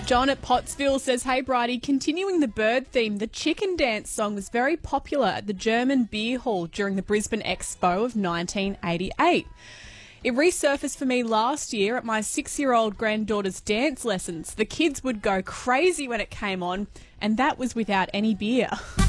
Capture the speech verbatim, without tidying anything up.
John at Pottsville says, hey, Bridie, continuing the bird theme, the chicken dance song was very popular at the German Beer Hall during the Brisbane Expo of nineteen eighty-eight. It resurfaced for me last year at my six-year-old granddaughter's dance lessons. The kids would go crazy when it came on, and that was without any beer.